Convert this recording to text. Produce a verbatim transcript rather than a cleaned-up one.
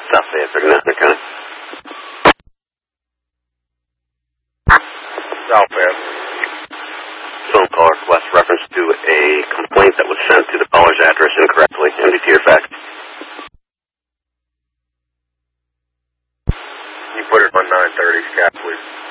South Fayette, Nassau County. South Fayette. Phone call request reference to a complaint that was sent to the caller's address incorrectly. M D T or fax? You put it on nine thirty, Scott, please.